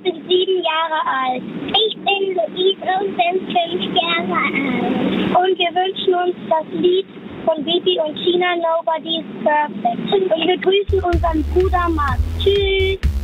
bin 7 Jahre alt. Ich bin Luise und bin 5 Jahre alt. Und wir wünschen uns das Lied von Bibi und Tina, Nobody's Perfect. Und wir grüßen unseren Bruder Max. Tschüss.